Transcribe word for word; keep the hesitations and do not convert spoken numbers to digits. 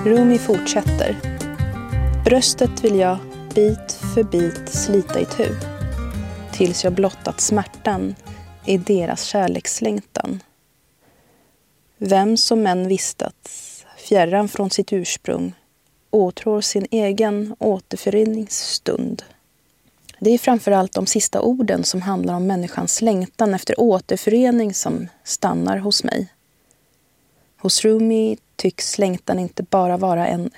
Rumi fortsätter. Bröstet vill jag bit för bit slita itu, tills jag blottat smärtan i deras kärlekslängtan. Vem som än vistats fjärran från sitt ursprung åtrår sin egen återföreningsstund. Det är framförallt de sista orden som handlar om människans längtan efter återförening som stannar hos mig. Hos Rumi tycks längtan inte bara vara en